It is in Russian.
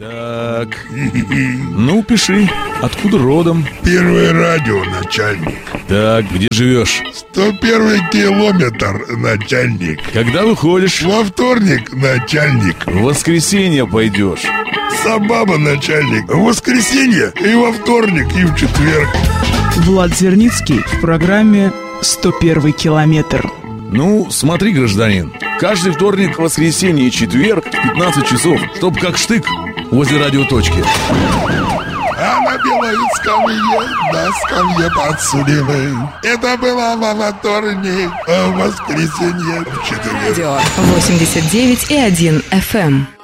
Так, ну пиши, откуда родом? Первое радио, начальник. Так, где живешь? 101 километр, начальник. Когда выходишь? Во вторник, начальник. В воскресенье пойдешь. Собаба, начальник. В воскресенье и во вторник, и в четверг. Влад Зерницкий в программе «101 километр». Ну, смотри, гражданин, каждый вторник, воскресенье и четверг в 15 часов, чтоб как штык возле радиоточки. А на белой скамье, на скамье подсудимый. Это было во вторник, а в воскресенье в четверг. Радио 89,1 FM.